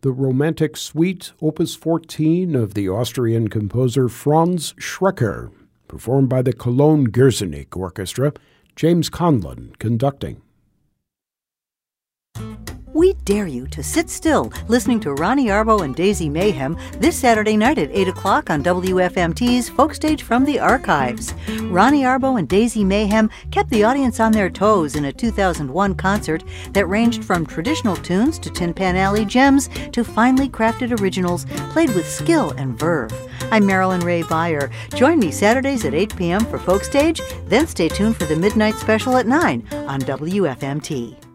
the Romantic Suite, Opus 14 of the Austrian composer Franz Schrecker, performed by the Cologne Gersenik Orchestra, James Conlon conducting. We dare you to sit still listening to Ronnie Arbo and Daisy Mayhem this Saturday night at 8 o'clock on WFMT's Folkstage from the Archives. Ronnie Arbo and Daisy Mayhem kept the audience on their toes in a 2001 concert that ranged from traditional tunes to Tin Pan Alley gems to finely crafted originals played with skill and verve. I'm Marilyn Ray Beyer. Join me Saturdays at 8 p.m. for Folkstage, then stay tuned for the Midnight Special at 9 on WFMT.